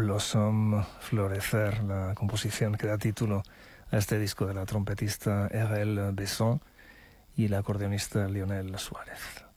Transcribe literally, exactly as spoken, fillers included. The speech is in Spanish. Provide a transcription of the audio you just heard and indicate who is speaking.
Speaker 1: Blossom, Florecer, la composición que da título a este disco de la trompetista R L Besson y la acordeonista Lionel Suárez.